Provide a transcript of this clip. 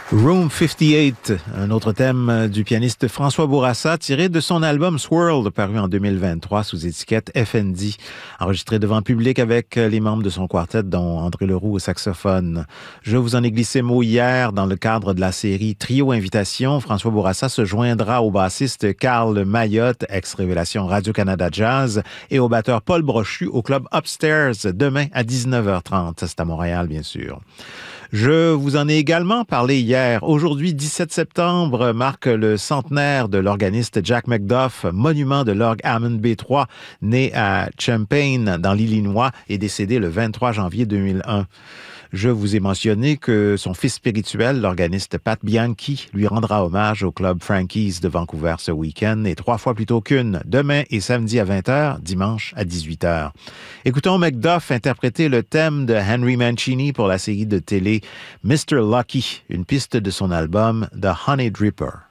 Room 58, un autre thème du pianiste François Bourassa, tiré de son album Swirl, paru en 2023 sous étiquette FND, enregistré devant public avec les membres de son quartet, dont André Leroux au saxophone. Je vous en ai glissé mot hier dans le cadre de la série Trio Invitation. François Bourassa se joindra au bassiste Carl Mayotte, ex-révélation Radio-Canada Jazz, et au batteur Paul Brochu au club Upstairs demain à 19h30. C'est à Montréal, bien sûr. Je vous en ai également parlé hier. Aujourd'hui, 17 septembre, marque le centenaire de l'organiste Jack McDuff, monument de l'orgue Hammond B3, né à Champaign, dans l'Illinois, et décédé le 23 janvier 2001. Je vous ai mentionné que son fils spirituel, l'organiste Pat Bianchi, lui rendra hommage au club Frankie's de Vancouver ce week-end, et 3 fois plutôt qu'une, demain et samedi à 20h, dimanche à 18h. Écoutons McDuff interpréter le thème de Henry Mancini pour la série de télé Mr. Lucky, une piste de son album The Honey Dripper.